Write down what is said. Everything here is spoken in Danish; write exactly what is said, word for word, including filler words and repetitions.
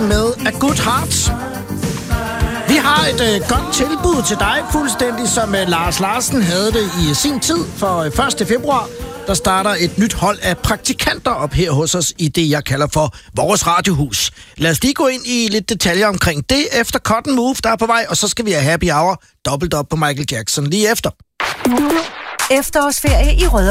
med A Good Heart. Vi har et øh, godt tilbud til dig, fuldstændig som øh, Lars Larsen havde det i sin tid for øh, første februar. Der starter et nyt hold af praktikanter op her hos os i det, jeg kalder for vores radiohus. Lad os lige gå ind i lidt detaljer omkring det efter Cotton Move, der er på vej, og så skal vi have happy hour dobbelt op på Michael Jackson lige efter. Efterårsferie i Rød